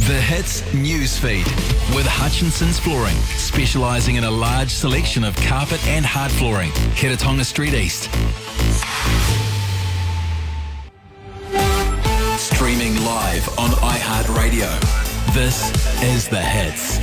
The Hits Newsfeed with Hutchinson's Flooring, specialising in a large selection of carpet and hard flooring. Kiratonga Street East. Streaming live on iHeartRadio. This is The Hits.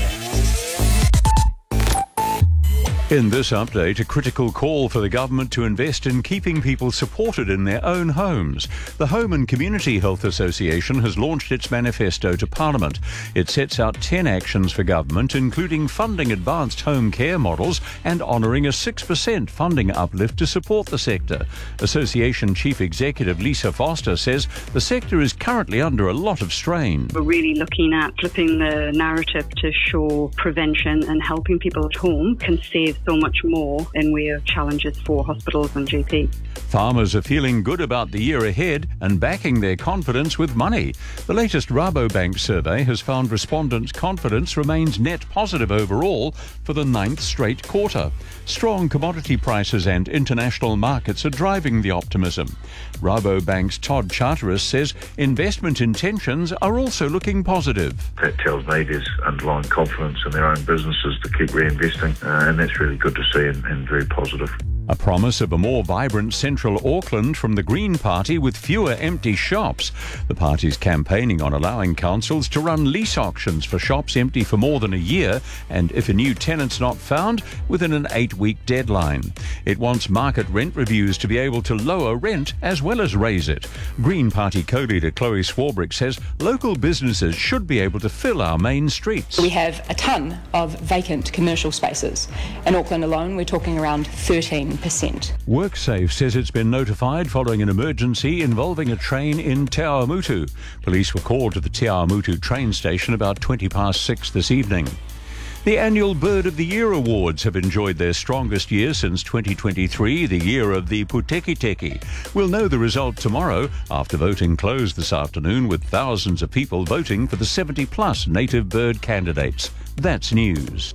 In this update, a critical call for the government to invest in keeping people supported in their own homes. The Home and Community Health Association has launched its manifesto to Parliament. It sets out 10 actions for government, including funding advanced home care models and honouring a 6% funding uplift to support the sector. Association Chief Executive Lisa Foster says the sector is currently under a lot of strain. We're really looking at flipping the narrative to show prevention and helping people at home can save so much more in way of challenges for hospitals and GP. Farmers are feeling good about the year ahead and backing their confidence with money. The latest Rabobank survey has found respondents' confidence remains net positive overall for the 9th straight quarter. Strong commodity prices and international markets are driving the optimism. Rabobank's Todd Charteris says investment intentions are also looking positive. That tells me there's underlying confidence in their own businesses to keep reinvesting, and that's really good to see and very positive. A promise of a more vibrant central Auckland from the Green Party with fewer empty shops. The party's campaigning on allowing councils to run lease auctions for shops empty for more than a year, and if a new tenant's not found, within an 8-week deadline. It wants market rent reviews to be able to lower rent as well as raise it. Green Party co-leader Chloe Swarbrick says local businesses should be able to fill our main streets. We have a ton of vacant commercial spaces. In Auckland alone, we're talking around 13%. WorkSafe says it's been notified following an emergency involving a train in Te Awamutu. Police were called to the Te Awamutu train station about 6:20 this evening. The annual Bird of the Year Awards have enjoyed their strongest year since 2023, the year of the Putekiteki. We'll know the result tomorrow after voting closed this afternoon, with thousands of people voting for the 70-plus native bird candidates. That's news.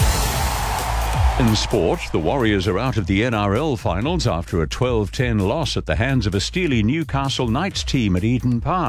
In sport, the Warriors are out of the NRL finals after a 12-10 loss at the hands of a steely Newcastle Knights team at Eden Park.